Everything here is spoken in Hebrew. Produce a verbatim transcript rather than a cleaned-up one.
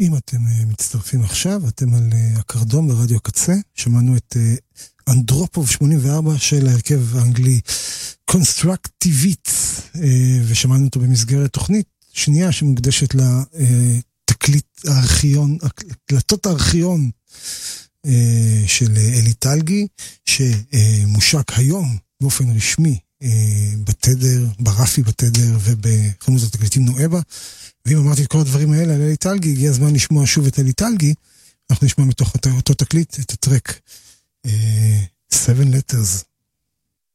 אם אתם מצטרפים עכשיו, אתם על הקרדום ברדיו הקצה, שמענו את אנדרופוב שמונים וארבע של ההרכב האנגלי קונסטרקטיביץ, ושמענו אותו במסגרת תוכנית שנייה שמוקדשת לתקליט הארכיון, הקלטות הארכיון של אלי טלגי, שמושק היום באופן רשמי בתדר, ברפי בתדר ובחנות התקליטים נואבה. ואם אמרתי את כל הדברים האלה על אלי טלגי, הגיע הזמן לשמוע שוב את אלי טלגי. אנחנו נשמע מתוך אותו תקליט את הטרק uh, Seven Letters.